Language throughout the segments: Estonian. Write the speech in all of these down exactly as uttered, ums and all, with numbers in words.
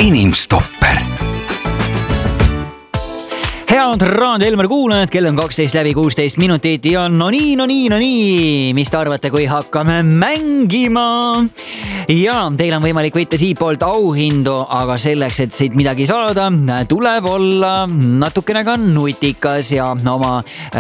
inimstopper. Head Raadio Elmar kuulajad, kell on kaksteist läbi kuusteist minutit ja no nii, no nii, no nii, mis te arvate, kui hakkame mängima? Ja teil on võimalik võita siit poolt auhindu, aga selleks, et siit midagi saada, tuleb olla natukene ka nutikas ja oma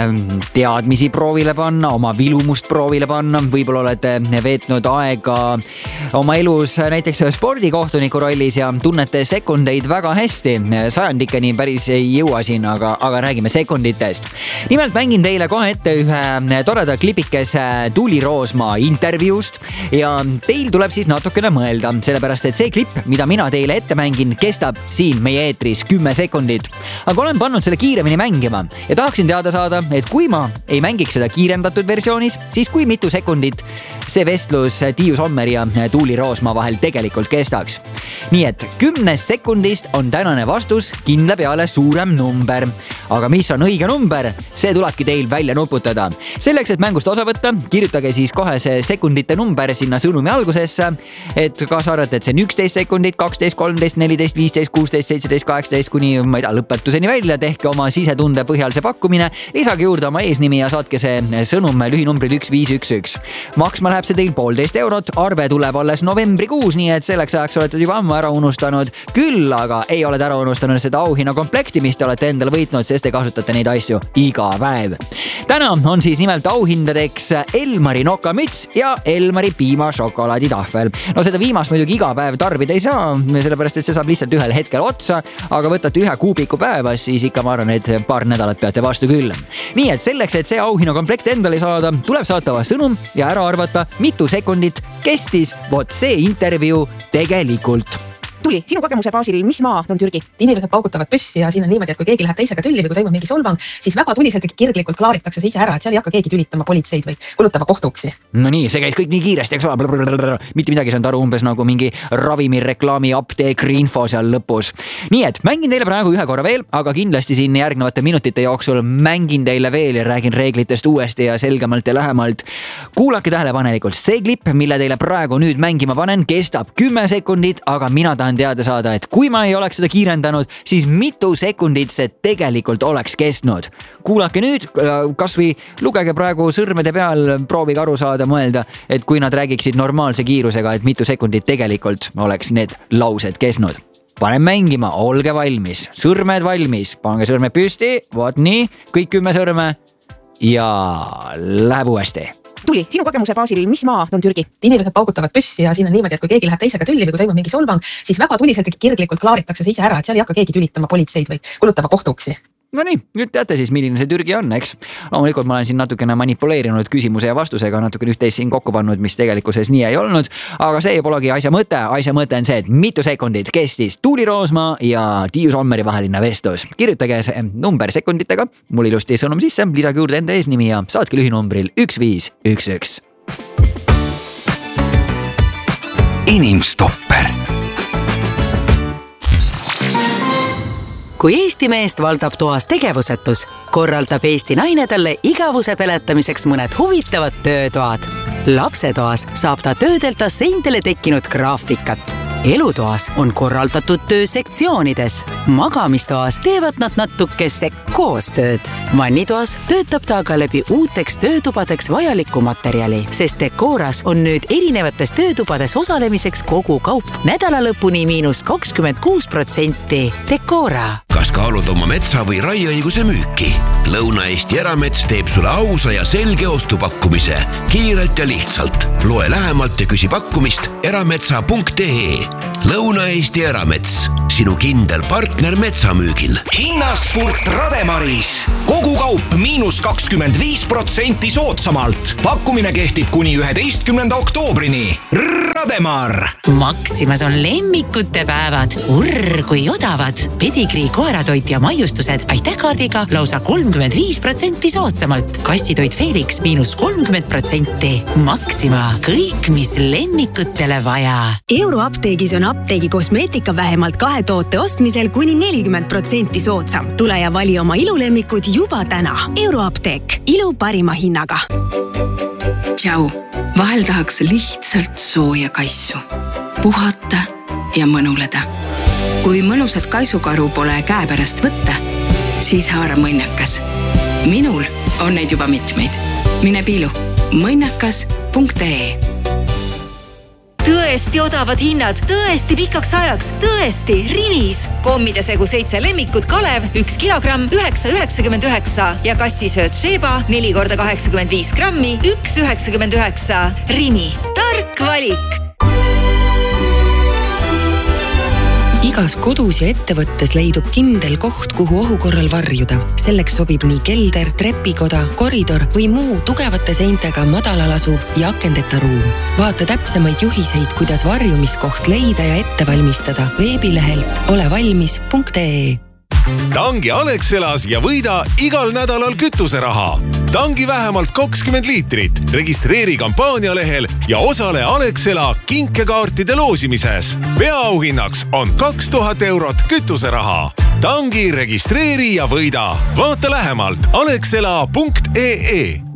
teadmisi proovile panna, oma vilumust proovile panna. Võib-olla olete veetnud aega oma elus näiteks spordikohtuniku rollis ja tunnete sekundeid väga hästi. Sajandikeni päris ei jõua siin, aga, aga räägime sekunditest. Nimelt mängin teile kohe ette ühe toreda klipikese Tuuli Roosma intervjuust ja teil tuleb siis natukene mõelda, sellepärast et see klipp, mida mina teile ette mängin, kestab siin meie eetris kümme sekundit. Aga olen pannud selle kiiremini mängima ja tahaksin teada saada, et kui ma ei mängiks seda kiirendatud versioonis, siis kui mitu sekundit see vestlus Tiiu Sommer ja Tuuli Roosma vahel tegelikult kestaks. Nii et kümnest sekundist on tänane vastus kindla peale suurem number. Aga mis on õige number? See tulebki teil välja nuputada. Selleks, et mängust osa võtta, kirjutage siis kohe see sekundite number sinna sõnumi algusesse, et kas arvate, et see on üksteist sekundit, kaksteist, kolmteist, neliteist, viisteist, kuusteist, seitseteist, kaheksateist kuni ma ei tea, lõpetuseni välja. Tehke oma sisetunde põhjal see pakkumine, lisage juurde oma eesnimi ja saatke see sõnum lühinumbril üks viis üks üks. Maksma läheb see teil poolteist eurot, arve tuleb alles novembrikuus, nii et selleks ajaks olete juba ammu ära unustanud. Küll aga ei ole ära unustanud seda auhinna komplekti, mis te olete endale võitnud, sest te kasutate neid asju iga päev. Täna on siis nimelt auhindadeks Elmari nokamüts ja Elmari piimašokolaaditahvel. No seda viimast muidugi iga päev tarbida ei saa, sellepärast et see saab lihtsalt ühel hetkel otsa, aga võtate ühe kuubiku päevas, siis ikka ma arvan, et paar nädalat peate vastu küll. Nii et selleks, et see auhinna komplekt endale saada, tuleb saatava sõnum ja ära arvata, mitu sekundit kestis vot see intervjuu tegelikult. Tuli, sinu kogemuse baasil, mis maa on Türgi? Inimesed paugutavad püssi ja siin on niimoodi, et kui keegi läheb teisega tülli või kui toimub mingi solvang, siis väga tuliselt ja kirglikult klaaritakse see ise ära, et seal ei hakka keegi tülitama politseid või kulutama kohtuuksi. No nii, see käis kõik nii kiiresti, eks ole. Mitte midagi saanud aru, umbes nagu mingi ravimireklaami apteekri info seal lõpus. Nii et mängin teile praegu ühe korra veel, aga kindlasti siin järgnevate minutite jooksul mängin teile veel ja räägin reeglitest uuesti ja selgemalt ja lähemalt. Kuulake tähelepanelikult. See klipp, mille teile praegu nüüd mängima panen, kestab kümme sekundit, aga mina tahan teada saada, et kui ma ei oleks seda kiirendanud, siis mitu sekundit see tegelikult oleks kestnud. Kuulake nüüd, kas või lugege praegu sõrmede peal, proovige aru saada, mõelda, et kui nad räägiksid normaalse kiirusega, et mitu sekundit tegelikult oleks need laused kestnud. Panen mängima, olge valmis, sõrmed valmis, pange sõrmed püsti, vaat nii, kõik kümme sõrme ja läheb uuesti. Tuli, sinu kogemuse baasil, mis maa on Türgi? Inimesed paugutavad püssi ja siin on niimoodi, et kui keegi läheb teisega tülli või kui toimub mingi solvang, siis väga tuliselt ja kirglikult klaaritakse see ise ära, et seal ei hakka keegi tülitama politseid või kulutama kohtuksi. No nii, nüüd teate siis, milline see Türgi on, eks? Loomulikult ma olen siin natukene manipuleerinud küsimuse ja vastusega, natukene üht-teist siin kokku pannud, mis tegelikkuses nii ei olnud, aga see ei polegi asja mõte. Asja mõte on see, et mitu sekundit kestis Tuuli Roosma ja Tiiu Sommeri vaheline vestlus. Kirjutage see number sekunditega, mul ilusti sõnum sisse, lisage juurde enda eesnimi ja saatke lühinumbril üks viis üks üks. Inimstopper. Kui Eesti meest valdab toas tegevusetus, korraldab Eesti naine talle igavuse peletamiseks mõned huvitavad töötoad. Lapsetoas saab ta töödelda seintele tekkinud graafikat. Elutoas on korraldatud töö sektsioonides. Magamistoas teevad nad natukese koostööd. Vannitoas töötab ta aga läbi uuteks töötubadeks vajalikku materjali, sest Decoras on nüüd erinevates töötubades osalemiseks kogu kaup nädala lõpuni miinus kakskümmend kuus protsenti. Decora. Kas kaalud oma metsa või raieõiguse müüki? Lõuna-Eesti Eramets teeb sulle ausa ja selge ostupakkumise. Kiirelt ja lihtsalt. Loe lähemalt ja küsi pakkumist erametsa punkt ee. Lõuna-Eesti Eramets. Sinu kindel partner metsamüügil. Hinnaspurt Rademaris. Kogu kaup miinus kakskümmend viis protsenti soodsamalt. Pakkumine kehtib kuni üheteistkümnenda oktoobrini. Rademar. Maximas on lemmikute päevad. Urr, kui odavad. Pedigrii koeratoit ja maiustused aitähkaardiga lausa kolmkümmend viis protsenti soodsamalt. Kassitoit Felix miinus kolmkümmend protsenti. Maxima. Kõik, mis lemmikutele vaja. Euroapteegis on apteegi kosmeetika vähemalt kahe toote ostmisel kuni nelikümmend protsenti soodsam. Tule ja vali oma ilulemmikud juba täna. Euroapteek. Ilu parima hinnaga. Tšau. Vahel tahaks lihtsalt sooja kassu. Puhata ja mõnuleda. kui mõnusat kaisukaru pole käepärast võtta, siis haara mõnnakas. Minul on neid juba mitmeid. Mine piilu mõnnakas punkt ee. Tõesti odavad hinnad, tõesti pikaks ajaks, tõesti Rimis. Kommide segu seitse lemmikut Kalev, üks kilogramm, üheksa üheksakümmend üheksa ja kassisööt Sheba, neli korda kaheksakümmend viis grammi, üks üheksakümmend üheksa. Rimi, tark valik. Igas kodus ja ettevõttes leidub kindel koht, kuhu ohu korral varjuda. Selleks sobib nii kelder, trepikoda, koridor või muu tugevate seintega madalal asuv ja akendeta ruum. Vaata täpsemaid juhiseid, kuidas varjumiskoht leida ja ette valmistada veebilehelt olevalmis punkt ee. Tangi Alexelas ja võida igal nädalal kütuseraha. Tangi vähemalt kakskümmend liitrit, registreeri kampaanialehel ja osale Alexela kinkekaartide loosimises. Peaauhinnaks on kaks tuhat eurot kütuseraha. Tangi registreeri ja võida. Vaata lähemalt alexela punkt ee.